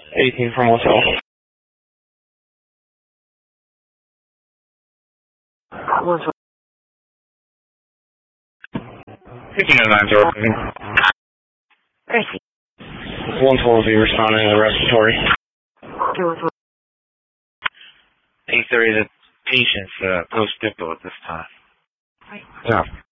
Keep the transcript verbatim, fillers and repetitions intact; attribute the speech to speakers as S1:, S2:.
S1: eighteen from hotel. fifteen oh nine zero.
S2: Mercy.
S1: one twelve Z responding to the respiratory.
S3: eight thirty, the patient's uh, post-diplo at this time.
S1: Yeah.